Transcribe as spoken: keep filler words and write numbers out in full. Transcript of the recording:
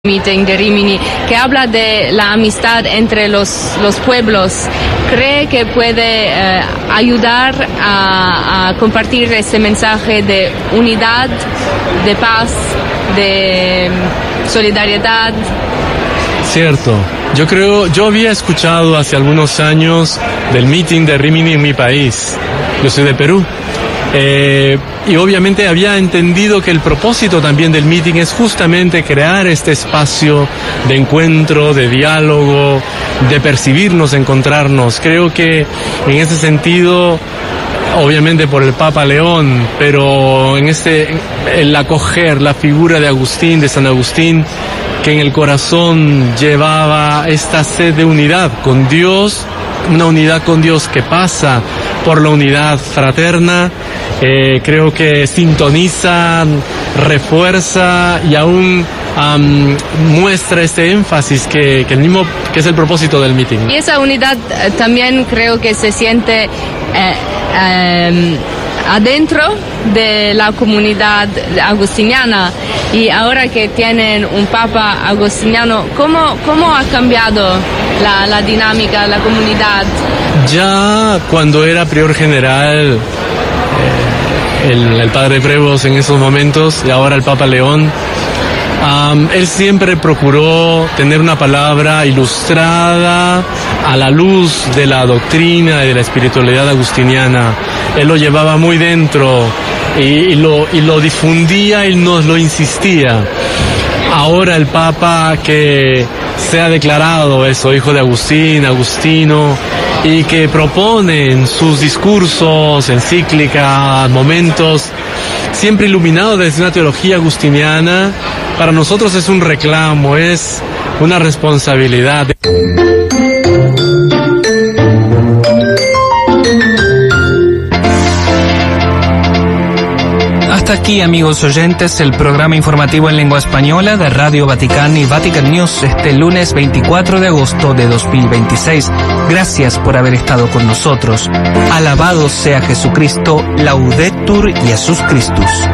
Meeting de Rimini, que habla de la amistad entre los, los pueblos. ¿Cree que puede eh, ayudar a, a compartir ese mensaje de unidad, de paz, de solidaridad? Cierto. Yo creo, yo había escuchado hace algunos años del meeting de Rimini en mi país. Yo soy de Perú. Eh, y obviamente había entendido que el propósito también del meeting es justamente crear este espacio de encuentro, de diálogo, de percibirnos, de encontrarnos. Creo que en ese sentido, obviamente por el Papa León, pero en este, el acoger la figura de Agustín, de San Agustín, que en el corazón llevaba esta sed de unidad con Dios, una unidad con Dios que pasa por la unidad fraterna. Eh, creo que sintoniza, refuerza y aún um, muestra este énfasis que, que el mismo que es el propósito del meeting. Y esa unidad eh, también creo que se siente eh, eh, adentro de la comunidad agustiniana, y ahora que tienen un papa agustiniano, ¿cómo, cómo ha cambiado la, la dinámica, la comunidad? Ya cuando era prior general, eh, el, el padre Prevost en esos momentos, y ahora el Papa León, Um, él siempre procuró tener una palabra ilustrada a la luz de la doctrina y de la espiritualidad agustiniana. Él lo llevaba muy dentro y, y, lo, y lo difundía y nos lo insistía. Ahora el Papa, que se ha declarado eso, hijo de Agustín, agustino, y que propone en sus discursos, encíclicas, momentos, siempre iluminado desde una teología agustiniana, para nosotros es un reclamo, es una responsabilidad. Hasta aquí, amigos oyentes, el programa informativo en lengua española de Radio Vaticano y Vatican News este lunes veinticuatro de agosto de dos mil veintiséis. Gracias por haber estado con nosotros. Alabado sea Jesucristo, Laudetur Jesus Christus.